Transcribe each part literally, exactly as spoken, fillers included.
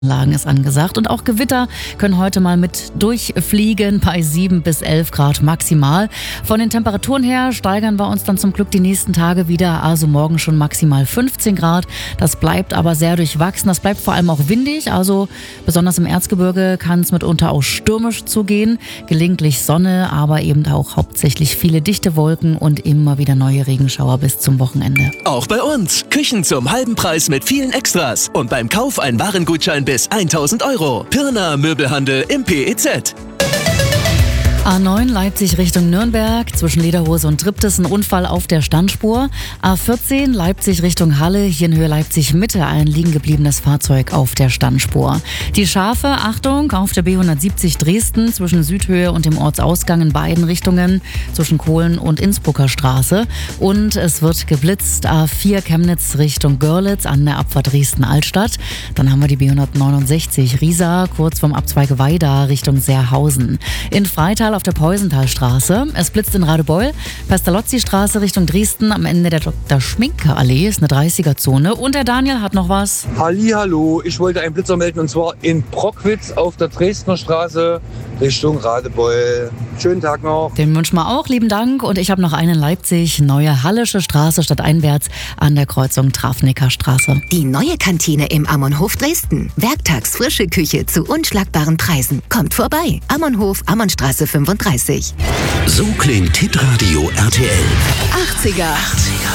Lagen ist angesagt und auch Gewitter können heute mal mit durchfliegen bei sieben bis elf Grad maximal. Von den Temperaturen her steigern wir uns dann zum Glück die nächsten Tage wieder, also morgen schon maximal fünfzehn Grad. Das bleibt aber sehr durchwachsen, das bleibt vor allem auch windig, also besonders im Erzgebirge kann es mitunter auch stürmisch zugehen. Gelegentlich Sonne, aber eben auch hauptsächlich viele dichte Wolken und immer wieder neue Regenschauer bis zum Wochenende. Auch bei uns Küchen zum halben Preis mit vielen Extras und beim Kauf ein Warengutschein bis tausend Euro. Pirna Möbelhandel im P E Z. A neun Leipzig Richtung Nürnberg, zwischen Lederhose und Triptis ein Unfall auf der Standspur. A vierzehn Leipzig Richtung Halle, hier in Höhe Leipzig Mitte ein liegen gebliebenes Fahrzeug auf der Standspur. Die Schafe, Achtung, auf der B hundertsiebzig Dresden, zwischen Südhöhe und dem Ortsausgang in beiden Richtungen, zwischen Kohlen- und Innsbrucker Straße. Und es wird geblitzt, A vier Chemnitz Richtung Görlitz an der Abfahrt Dresden-Altstadt. Dann haben wir die B hundertneunundsechzig Riesa, kurz vom Abzweig Weida Richtung Seerhausen. In Freital auf der Peusenthalstraße. Es blitzt in Radebeul, Pestalozzi-Straße Richtung Dresden am Ende der Doktor Schminke-Allee ist eine dreißiger-Zone. Und der Daniel hat noch was. Hallihallo, ich wollte einen Blitzer melden und zwar in Brockwitz auf der Dresdner Straße Richtung Radebeul. Schönen Tag noch. Den wünschen wir auch, lieben Dank. Und ich habe noch einen in Leipzig, neue Hallische Straße stadteinwärts an der Kreuzung Trafnicker Straße. Die neue Kantine im Ammonhof Dresden. Werktags frische Küche zu unschlagbaren Preisen. Kommt vorbei. Ammonhof, Ammonnstraße fünfunddreißig. So klingt Hitradio R T L. achtziger. achtziger.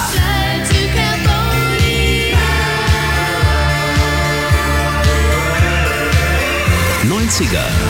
neunziger.